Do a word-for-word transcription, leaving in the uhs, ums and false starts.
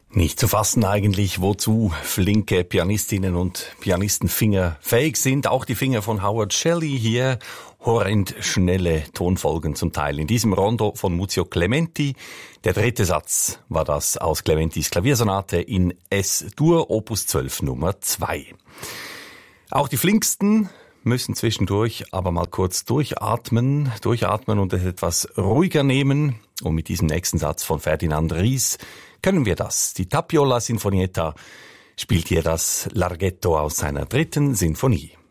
Nicht zu fassen eigentlich, wozu flinke Pianistinnen und Pianistenfinger fähig sind. Auch die Finger von Howard Shelley hier. Horrend schnelle Tonfolgen zum Teil. In diesem Rondo von Muzio Clementi. Der dritte Satz war das aus Clementis Klaviersonate in S-Dur, Opus zwölf Nummer zwei. Auch die flinksten müssen zwischendurch aber mal kurz durchatmen, durchatmen und es etwas ruhiger nehmen. Und mit diesem nächsten Satz von Ferdinand Ries können wir das. Die Tapiola Sinfonietta spielt hier das Larghetto aus seiner dritten Sinfonie.